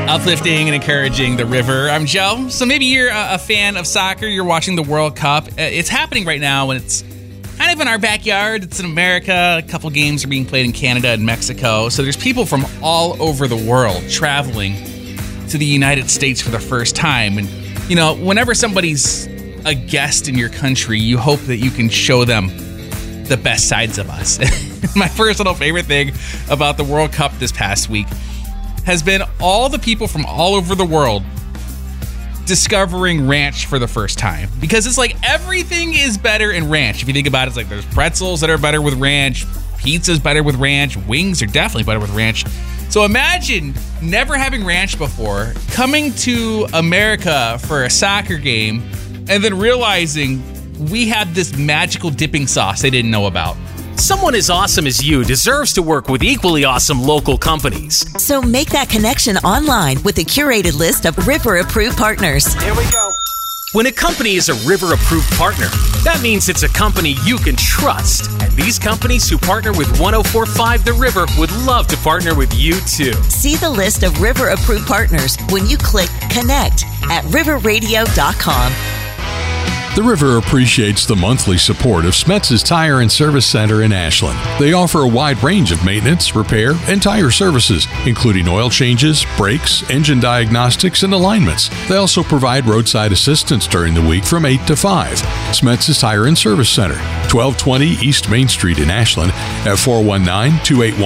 Uplifting and encouraging the river. I'm Joe. So maybe you're a fan of soccer. You're watching the World Cup. It's happening right now, and it's kind of in our backyard. It's in America. A couple games are being played in Canada and Mexico. So there's people from all over the world traveling to the United States for the first time. And, you know, whenever somebody's a guest in your country, you hope that you can show them the best sides of us. My personal favorite thing about the World Cup this past week has been all the people from all over the world discovering ranch for the first time. Because it's like everything is better in ranch. If you think about it, it's like there's pretzels that are better with ranch, pizza's better with ranch, wings are definitely better with ranch. So imagine never having ranch before, coming to America for a soccer game, and then realizing we have this magical dipping sauce they didn't know about. Someone as awesome as you deserves to work with equally awesome local companies. So make that connection online with a curated list of River-approved partners. Here we go. When a company is a River-approved partner, that means it's a company you can trust. And these companies who partner with 104.5 The River would love to partner with you too. See the list of River-approved partners when you click Connect at riverradio.com. The River appreciates the monthly support of Smetz's Tire and Service Center in Ashland. They offer a wide range of maintenance, repair, and tire services, including oil changes, brakes, engine diagnostics, and alignments. They also provide roadside assistance during the week from 8 to 5. Smetz's Tire and Service Center, 1220 East Main Street in Ashland at 419-281